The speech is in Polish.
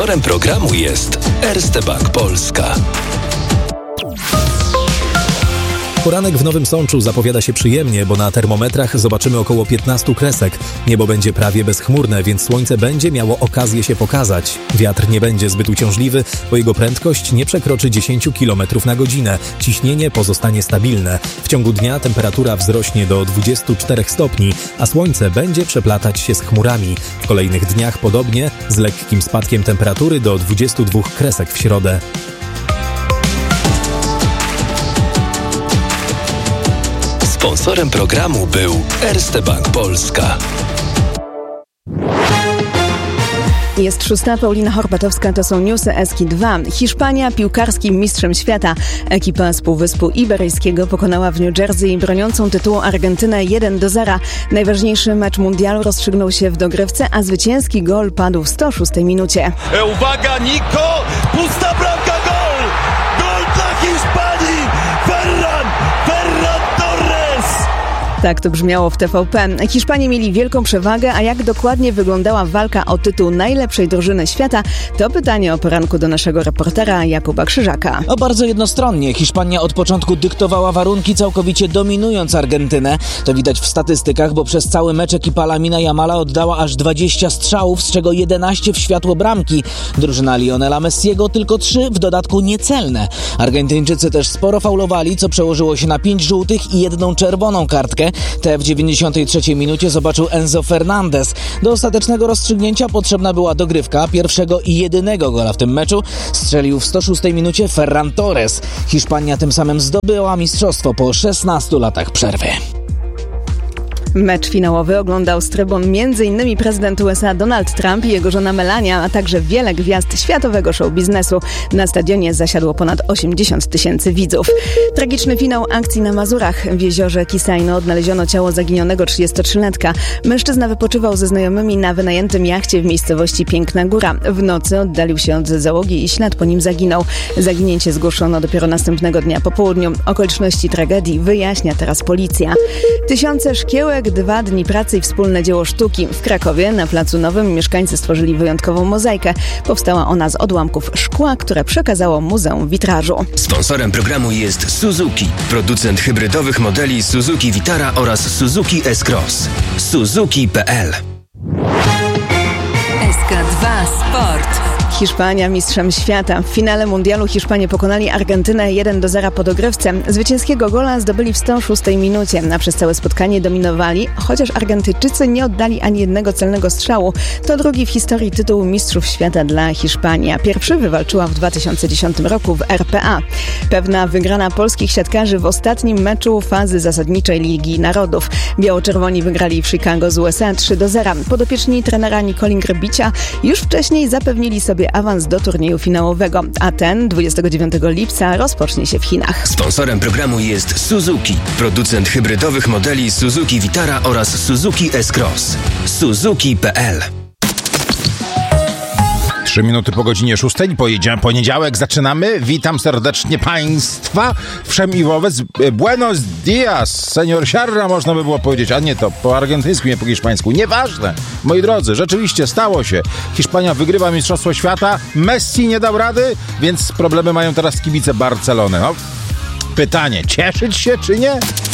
Sponsorem programu jest Erste Bank Polska. Poranek w Nowym Sączu zapowiada się przyjemnie, bo na termometrach zobaczymy około 15 kresek. Niebo będzie prawie bezchmurne, więc słońce będzie miało okazję się pokazać. Wiatr nie będzie zbyt uciążliwy, bo jego prędkość nie przekroczy 10 km na godzinę. Ciśnienie pozostanie stabilne. W ciągu dnia temperatura wzrośnie do 24 stopni, a słońce będzie przeplatać się z chmurami. W kolejnych dniach podobnie, z lekkim spadkiem temperatury do 22 kresek w środę. Sponsorem programu był Erste Bank Polska. Jest 6. Paulina Horbatowska, to są newsy Eski 2. Hiszpania piłkarskim mistrzem świata. Ekipa z Półwyspu Iberyjskiego pokonała w New Jersey broniącą tytułu Argentynę 1-0. Najważniejszy mecz mundialu rozstrzygnął się w dogrywce, a zwycięski gol padł w 106 minucie. Uwaga, Nico! Pusta bramka, gol! Gol dla Hiszpanii! Ferran Torres! Tak to brzmiało w TVP. Hiszpanie mieli wielką przewagę, a jak dokładnie wyglądała walka o tytuł najlepszej drużyny świata, to pytanie o poranku do naszego reportera Jakuba Krzyżaka. Bardzo jednostronnie. Hiszpania od początku dyktowała warunki, całkowicie dominując Argentynę. To widać w statystykach, bo przez cały mecz ekipa Lamina Yamala oddała aż 20 strzałów, z czego 11 w światło bramki. Drużyna Lionela Messiego tylko 3, w dodatku niecelne. Argentyńczycy też sporo faulowali, co przełożyło się na 5 żółtych i 1 czerwoną kartkę. Tę w 93 minucie zobaczył Enzo Fernandez. Do ostatecznego rozstrzygnięcia potrzebna była dogrywka. Pierwszego i jedynego gola w tym meczu strzelił w 106 minucie Ferran Torres. Hiszpania tym samym zdobyła mistrzostwo po 16 latach przerwy. Mecz finałowy oglądał z trybun m.in. prezydent USA Donald Trump i jego żona Melania, a także wiele gwiazd światowego show biznesu. Na stadionie zasiadło ponad 80 000 widzów. Tragiczny finał akcji na Mazurach. W jeziorze Kisajno odnaleziono ciało zaginionego 33-latka. Mężczyzna wypoczywał ze znajomymi na wynajętym jachcie w miejscowości Piękna Góra. W nocy oddalił się od załogi i ślad po nim zaginął. Zaginięcie zgłoszono dopiero następnego dnia po południu. Okoliczności tragedii wyjaśnia teraz policja. Tysiące szkiełek, 2 dni pracy i wspólne dzieło sztuki. W Krakowie na Placu Nowym mieszkańcy stworzyli wyjątkową mozaikę. Powstała ona z odłamków szkła, które przekazało Muzeum Witrażu. Sponsorem programu jest Suzuki, producent hybrydowych modeli Suzuki Vitara oraz Suzuki S-Cross. Suzuki.pl. SK2 Sport. Hiszpania mistrzem świata. W finale mundialu Hiszpanie pokonali Argentynę 1-0 po dogrywce. Zwycięskiego gola zdobyli w 106 minucie, a przez całe spotkanie dominowali, chociaż Argentyńczycy nie oddali ani jednego celnego strzału. To drugi w historii tytuł mistrzów świata dla Hiszpanii, a pierwszy wywalczyła w 2010 roku w RPA. Pewna wygrana polskich siatkarzy w ostatnim meczu fazy zasadniczej Ligi Narodów. Biało-czerwoni wygrali w Chicago z USA 3-0. Podopieczni trenera Nicoli Grbicia już wcześniej zapewnili sobie awans do turnieju finałowego, a ten 29 lipca rozpocznie się w Chinach. Sponsorem programu jest Suzuki, producent hybrydowych modeli Suzuki Vitara oraz Suzuki S-Cross. Suzuki.pl. 3 minuty po godzinie 6. Poniedziałek zaczynamy. Witam serdecznie Państwa. Wszem i wobec. Buenos dias, senior Sierra, można by było powiedzieć. A nie, to po argentyńsku, nie po hiszpańsku. Nieważne. Moi drodzy, rzeczywiście stało się. Hiszpania wygrywa Mistrzostwo Świata. Messi nie dał rady, więc problemy mają teraz kibice Barcelony. No, pytanie, cieszyć się czy nie?